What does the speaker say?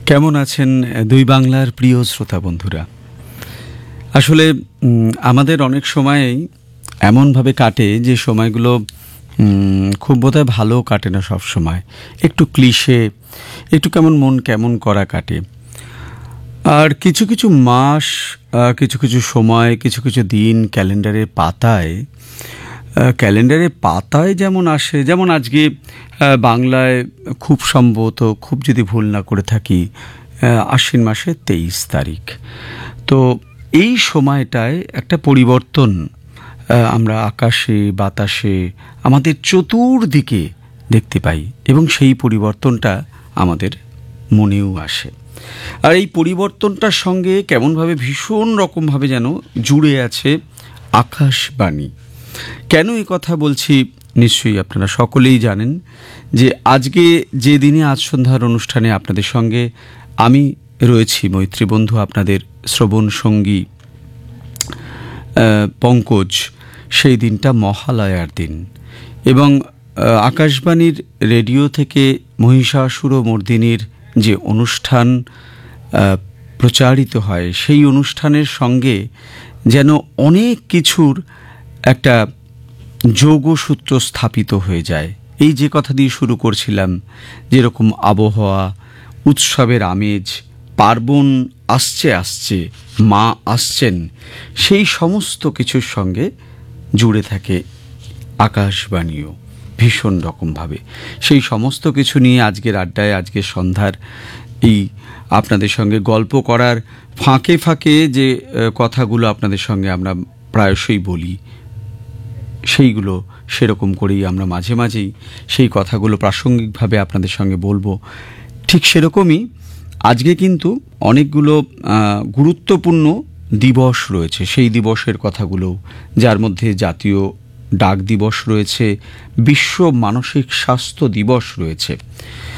কেমন আছেন দুই বাংলার প্রিয় শ্রোতা বন্ধুরা? আসলে আমাদের অনেক সময়েই এমনভাবে কাটে যে সময়গুলো খুব বোধহয় ভালো কাটে না সব সময়। একটু ক্লিশে, একটু কেমন মন কেমন করা কাটে। আর কিছু কিছু মাস, কিছু কিছু সময়, কিছু কিছু দিন ক্যালেন্ডারের পাতায় যেমন আসে, যেমন আজকে বাংলায় খুব সম্ভবত, খুব যদি ভুল না করে থাকি, আশ্বিন মাসের 23 তারিখ। তো এই সময়টায় একটা পরিবর্তন আমরা আকাশে বাতাসে আমাদের চতুর্দিকে দেখতে পাই, এবং সেই পরিবর্তনটা আমাদের মনেও আসে। আর এই পরিবর্তনটার সঙ্গে কেমনভাবে ভীষণ রকমভাবে যেন জুড়ে আছে আকাশবাণী। কেন এই কথা বলছি নিশ্চয়ই আপনারা সকলেই জানেন যে আজকে যে দিনে আজ সন্ধ্যার অনুষ্ঠানে আপনাদের সঙ্গে আমি রয়েছি, মৈত্রী বন্ধু আপনাদের শ্রবণ সঙ্গী পঙ্কজ, সেই দিনটা মহালয়ার দিন। এবং আকাশবাণীর রেডিও থেকে মহিষাসুরমর্দিনীর যে অনুষ্ঠান প্রচারিত হয়, সেই অনুষ্ঠানের সঙ্গে যেন অনেক কিছুর একটা যোগসূত্র স্থাপিত হয়ে যায়। এই যে কথা দিয়ে শুরু করছিলাম, যেরকম আবহাওয়া, উৎসবের আমেজ, পার্বণ আসছে আসছে, মা আসছেন, সেই সমস্ত কিছুর সঙ্গে জুড়ে থাকে আকাশবাণীও ভীষণ রকমভাবে। সেই সমস্ত কিছু নিয়ে আজকের আড্ডায়, আজকের সন্ধ্যার এই আপনাদের সঙ্গে গল্প করার ফাঁকে ফাঁকে যে কথাগুলো আপনাদের সঙ্গে আমরা প্রায়শই বলি, সেইগুলো সেরকম করেই আমরা মাঝে মাঝেই সেই কথাগুলো প্রাসঙ্গিকভাবে আপনাদের সঙ্গে বলবো। ঠিক সেরকমই আজকে কিন্তু অনেকগুলো গুরুত্বপূর্ণ দিবস রয়েছে, সেই দিবসের কথাগুলো, যার মধ্যে জাতীয় ডাক দিবস রয়েছে, বিশ্ব মানসিক স্বাস্থ্য দিবস রয়েছে।